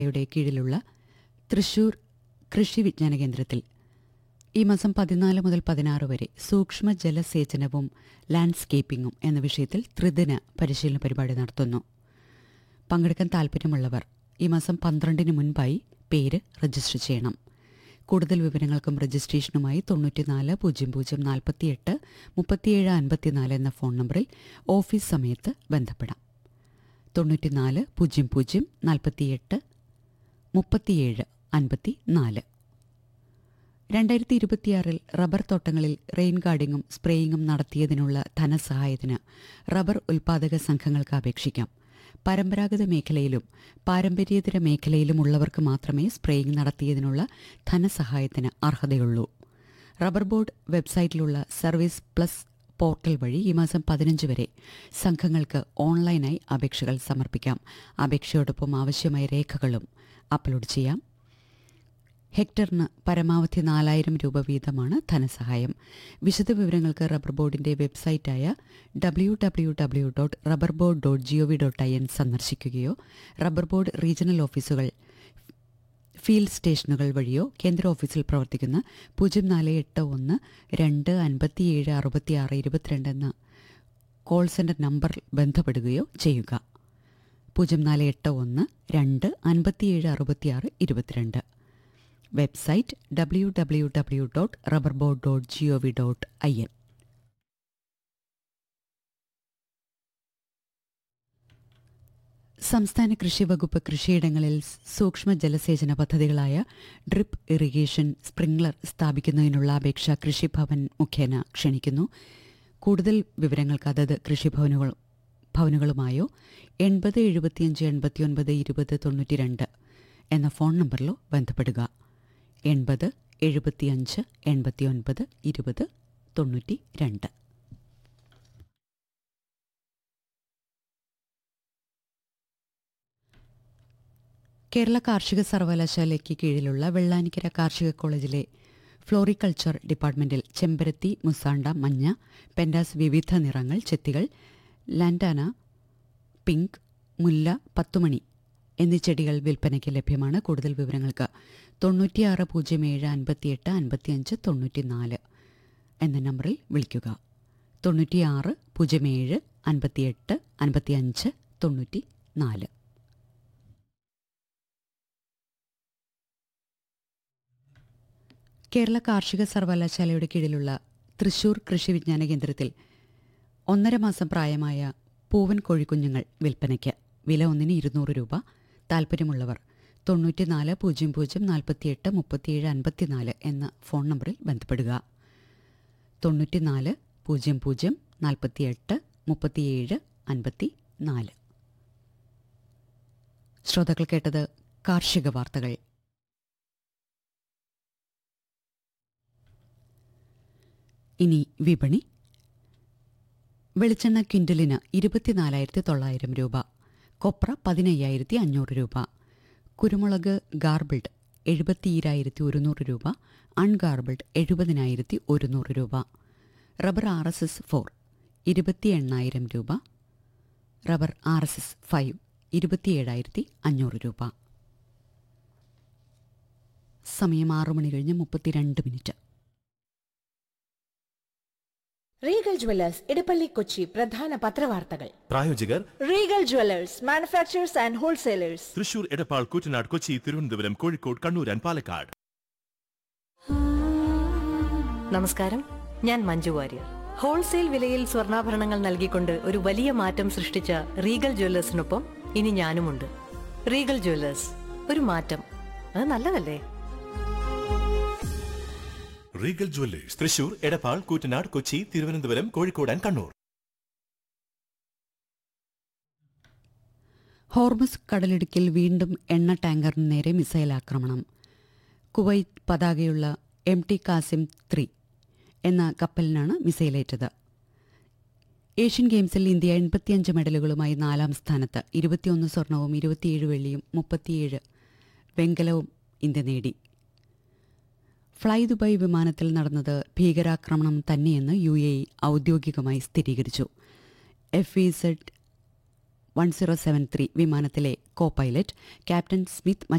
യുടെ കീഴിലുള്ള തൃശൂർ കൃഷി വിജ്ഞാന കേന്ദ്രത്തിൽ ഈ മാസം 14 മുതൽ 16 വരെ സൂക്ഷ്മ ജലസേചനവും ലാൻഡ്സ്കേപ്പിംഗും എന്ന വിഷയത്തിൽ ത്രിദിന പരിശീലന പരിപാടി നടത്തുന്നു. പങ്കെടുക്കാൻ താൽപ്പര്യമുള്ളവർ ഈ മാസം 12-ന് മുൻപായി പേര് രജിസ്റ്റർ ചെയ്യണം. കൂടുതൽ വിവരങ്ങൾക്കും രജിസ്ട്രേഷനുമായി 94 00 48 37 54 എന്ന ഫോൺ നമ്പറിൽ ഓഫീസ് സമയത്ത് ബന്ധപ്പെടാം. 94 00 48 37 54. 2026 റബ്ബർ തോട്ടങ്ങളിൽ റെയിൻ ഗാർഡിങ്ങും സ്പ്രേയിങ്ങും നടത്തിയതിനുള്ള ധനസഹായത്തിന് റബ്ബർ ഉൽപ്പാദക സംഘങ്ങൾക്ക് അപേക്ഷിക്കാം. പരമ്പരാഗത മേഖലയിലും പാരമ്പര്യേതര മേഖലയിലും ഉള്ളവർക്ക് മാത്രമേ spraying നടത്തിയതിനുള്ള ധനസഹായത്തിന് അർഹതയുള്ളൂ. Rubber board വെബ്സൈറ്റിലുള്ള service plus portal വഴി ഈ മാസം 15 വരെ സംഘങ്ങൾക്ക് ഓൺലൈനായി അപേക്ഷകൾ സമർപ്പിക്കാം. അപേക്ഷയോടൊപ്പം ആവശ്യമായ രേഖകളും അപ്ലോഡ് ചെയ്യാം. ഹെക്ടറിന് പരമാവധി 4000 രൂപ വീതമാണ് ധനസഹായം. വിശദവിവരങ്ങൾക്ക് റബ്ബർ ബോർഡിന്റെ വെബ്സൈറ്റായ www.rubberboard.gov.in സന്ദർശിക്കുകയോ റബ്ബർ ബോർഡ് റീജിയണൽ ഓഫീസുകൾ, ഫീൽഡ് സ്റ്റേഷനുകൾ വഴിയോ കേന്ദ്ര ഓഫീസിൽ പ്രവർത്തിക്കുന്ന 0481 2 57 66 22 എന്ന കോൾ സെന്റർ നമ്പർ ബന്ധപ്പെടുകയോ ചെയ്യുക. 0481 2 57 66 22. Website www.rubberboard.gov.in. സംസ്ഥാന കൃഷി വകുപ്പ് കൃഷിയിടങ്ങളിൽ സൂക്ഷ്മ ജലസേചന പദ്ധതികളായ ഡ്രിപ്പ് ഇറിഗേഷൻ, സ്പ്രിംഗ്ലർ സ്ഥാപിക്കുന്നതിനുള്ള അപേക്ഷ കൃഷിഭവൻ മുഖേന ക്ഷണിക്കുന്നു. കൂടുതൽ വിവരങ്ങൾക്ക് അതത് കൃഷിഭവനുകളുമായോ 80 75 89 20 92 എന്ന ഫോൺ നമ്പറിലോ ബന്ധപ്പെടുക. 80 75 89 20 92. കേരള കാർഷിക സർവകലാശാലയ്ക്ക് കീഴിലുള്ള വെള്ളാനിക്കര കാർഷിക കോളേജിലെ ഫ്ലോറിക്കൾച്ചർ ഡിപ്പാർട്ട്മെന്റിൽ ചെമ്പരത്തി, മുസാണ്ട, മഞ്ഞ, പെൻഡാസ്, വിവിധ നിറങ്ങൾ, ചെത്തികൾ, ലാൻഡാന, പിങ്ക്, മുല്ല, പത്തുമണി എന്നീ ചെടികൾ വിൽപ്പനയ്ക്ക് ലഭ്യമാണ്. കൂടുതൽ വിവരങ്ങൾക്ക് 96 07 58 55 94 എന്ന നമ്പറിൽ വിളിക്കുക. 96 07 58 55 94. കേരള കാർഷിക സർവകലാശാലയുടെ കീഴിലുള്ള തൃശൂർ കൃഷി വിജ്ഞാന കേന്ദ്രത്തിൽ 1.5 മാസം പ്രായമായ പൂവൻ കോഴിക്കുഞ്ഞുങ്ങൾ വിൽപ്പനയ്ക്ക്. വില ഒന്നിന് 200 രൂപ. താൽപ്പര്യമുള്ളവർ 94 00 48 37 54 എന്ന ഫോൺ നമ്പറിൽ ബന്ധപ്പെടുക. 94 00 48 37 54. ശ്രോതാക്കൾ കേട്ടത് കാർഷിക വാർത്തകൾ. ഇനി വിപണി. വെളിച്ചെണ്ണ ക്വിൻ്റലിന് 24,900 രൂപ. കൊപ്ര 15,500 രൂപ. കുരുമുളക് ഗാർബിൾഡ് 72,100 രൂപ. അൺഗാർബിൾഡ് 70,100 രൂപ. റബ്ബർ RSS 4 28,000 രൂപ. റബ്ബർ RSS 5 27,500 രൂപ. സമയം 6:32. റീഗൽ ജ്വല്ലേഴ്സ് ഇടപ്പള്ളി കൊച്ചി പ്രധാന പത്രവാർത്തകൾ. പ്രായോജകർ Regal Jewellers manufacturers and wholesalers, Thrissur, Edappal, Koottanad, Kochi, Thiruvananthapuram, Kozhikode, Kannur and Palakkad. നമസ്കാരം, ഞാൻ മഞ്ജു വാര്യർ. ഹോൾസെയിൽ വിലയിൽ സ്വർണ്ണാഭരണങ്ങൾ നൽകിക്കൊണ്ട് ഒരു വലിയ മാറ്റം സൃഷ്ടിച്ച റീഗൽ ജ്വല്ലേഴ്സിനൊപ്പം ഇനി ഞാനുമുണ്ട്. റീഗൽ ജ്വല്ലേഴ്സ്, ഒരു മാറ്റം, അത് നല്ലതല്ലേ? Regal Jewellers, Thrissur, Edappal, Koottanad, Kochi, Thiruvananthapuram, Kozhikode and Kannur. Hormuz കടലിടുക്കിൽ വീണ്ടും എണ്ണ ടാങ്കറിന് നേരെ മിസൈൽ ആക്രമണം. കുവൈറ്റ് പതാകയുള്ള MT കാസിം 3 എന്ന കപ്പലിനാണ് മിസൈലേറ്റത്. ഏഷ്യൻ ഗെയിംസിൽ ഇന്ത്യ 85 മെഡലുകളുമായി 4ാം സ്ഥാനത്ത്. 21 സ്വർണവും 27 വെള്ളിയും 37 വെങ്കലവും ഇന്ത്യ നേടി. ഫ്ളൈ ദുബായ് വിമാനത്തിൽ നടന്നത് ഭീകരാക്രമണം തന്നെയെന്ന് UAE ഔദ്യോഗികമായി സ്ഥിരീകരിച്ചു. FEZ 1073 വിമാനത്തിലെ കോ പൈലറ്റ് ക്യാപ്റ്റൻ സ്മിത്ത്